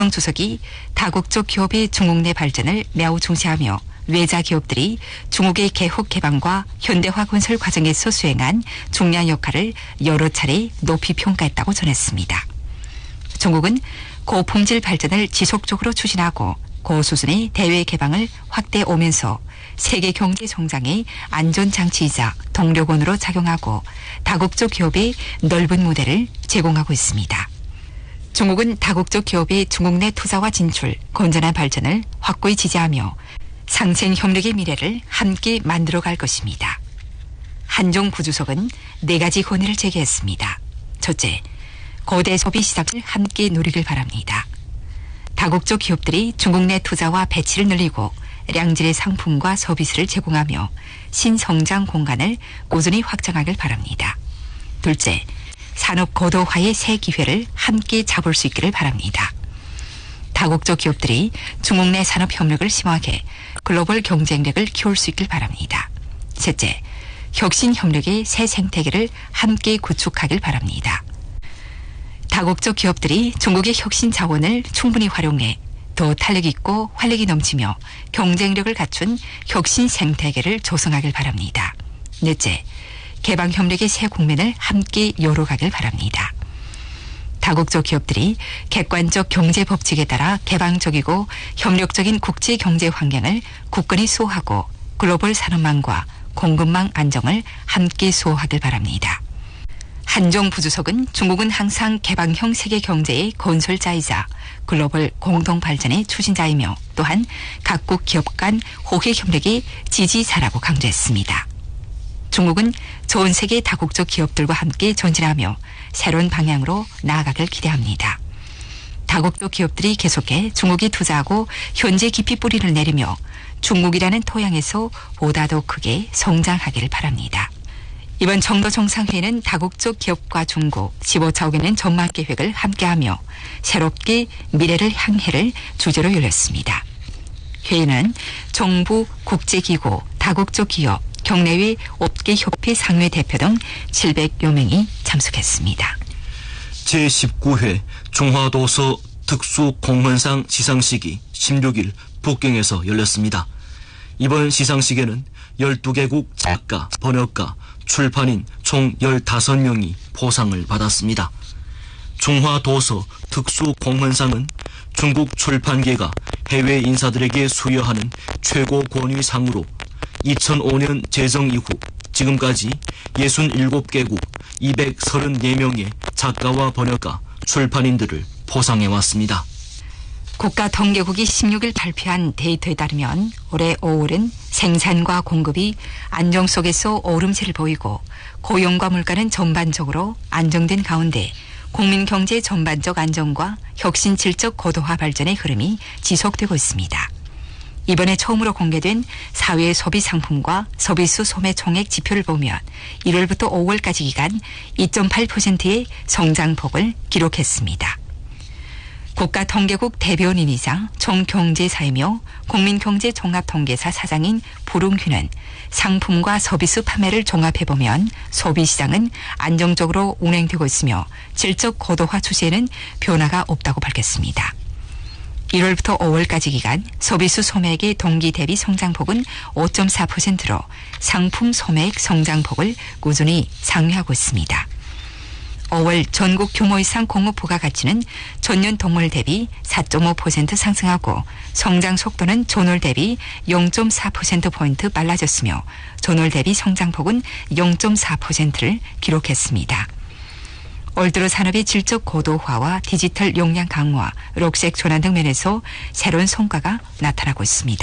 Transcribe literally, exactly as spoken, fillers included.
주석이 다국적 기업의 중국 내 발전을 매우 중시하며 외자 기업들이 중국의 개혁 개방과 현대화 건설 과정에서 수행한 중요한 역할을 여러 차례 높이 평가했다고 전했습니다. 중국은 고품질 발전을 지속적으로 추진하고 고수준의 대외 개방을 확대해 오면서 세계 경제 성장의 안전장치이자 동력원으로 작용하고 다국적 기업의 넓은 무대를 제공하고 있습니다. 중국은 다국적 기업의 중국 내 투자와 진출, 건전한 발전을 확고히 지지하며 상생 협력의 미래를 함께 만들어갈 것입니다. 한종 부주석은 네 가지 건의를 제기했습니다. 첫째, 거대 소비 시장을 함께 누리길 바랍니다. 다국적 기업들이 중국 내 투자와 배치를 늘리고 량질의 상품과 서비스를 제공하며 신성장 공간을 꾸준히 확장하길 바랍니다. 둘째, 산업 고도화의 새 기회를 함께 잡을 수 있기를 바랍니다. 다국적 기업들이 중국 내 산업 협력을 심화해 글로벌 경쟁력을 키울 수 있길 바랍니다. 셋째, 혁신 협력의 새 생태계를 함께 구축하길 바랍니다. 다국적 기업들이 중국의 혁신 자원을 충분히 활용해 더 탄력 있고 활력이 넘치며 경쟁력을 갖춘 혁신 생태계를 조성하길 바랍니다. 넷째, 개방 협력의 새 국면을 함께 열어가길 바랍니다. 다국적 기업들이 객관적 경제 법칙에 따라 개방적이고 협력적인 국제 경제 환경을 굳건히 수호하고 글로벌 산업망과 공급망 안정을 함께 수호하길 바랍니다. 한종 부주석은 중국은 항상 개방형 세계 경제의 건설자이자 글로벌 공동 발전의 추진자이며 또한 각국 기업 간 호혜 협력의 지지자라고 강조했습니다. 중국은 전 세계 다국적 기업들과 함께 전진하며 새로운 방향으로 나아가길 기대합니다. 다국적 기업들이 계속해 중국에 투자하고 현재 깊이 뿌리를 내리며 중국이라는 토양에서 보다 더 크게 성장하기를 바랍니다. 이번 정도 정상회의는 다국적 기업과 중국 십오 차원의 전망 계획을 함께하며 새롭게 미래를 향해를 주제로 열렸습니다. 회의는 정부, 국제기구, 다국적 기업, 경내외 업계협회 상회 대표 등 칠백여 명이 참석했습니다. 제십구 회 중화도서 특수공헌상 시상식이 십육 일 북경에서 열렸습니다. 이번 시상식에는 열두 개국 작가, 번역가, 출판인 총 열다섯 명이 포상을 받았습니다. 중화도서 특수공헌상은 중국 출판계가 해외 인사들에게 수여하는 최고 권위상으로 이천오 년 제정 이후 지금까지 육십칠 개국 이백삼십사 명의 작가와 번역가, 출판인들을 포상해왔습니다. 국가통계국이 십육 일 발표한 데이터에 따르면 올해 오월은 생산과 공급이 안정 속에서 오름세를 보이고 고용과 물가는 전반적으로 안정된 가운데 국민 경제 전반적 안정과 혁신 질적 고도화 발전의 흐름이 지속되고 있습니다. 이번에 처음으로 공개된 사회 소비 상품과 서비스 소매 총액 지표를 보면 일월부터 오월까지 기간 이 점 팔 퍼센트의 성장폭을 기록했습니다. 국가통계국 대변인이자 총경제사이며 국민경제종합통계사 사장인 부릉휘는 상품과 서비스 판매를 종합해보면 소비시장은 안정적으로 운행되고 있으며 질적 고도화 추세에는 변화가 없다고 밝혔습니다. 일월부터 오월까지 기간 서비스 소매액의 동기 대비 성장폭은 오 점 사 퍼센트로 상품 소매액 성장폭을 꾸준히 상회하고 있습니다. 오월 전국 규모 이상 공업 부가가치는 전년 동월 대비 사 점 오 퍼센트 상승하고 성장 속도는 전월 대비 영 점 사 퍼센트포인트 빨라졌으며 전월 대비 성장폭은 영 점 사 퍼센트를 기록했습니다. 올 들어 산업의 질적 고도화와 디지털 역량 강화, 록색 전환 등 면에서 새로운 성과가 나타나고 있습니다.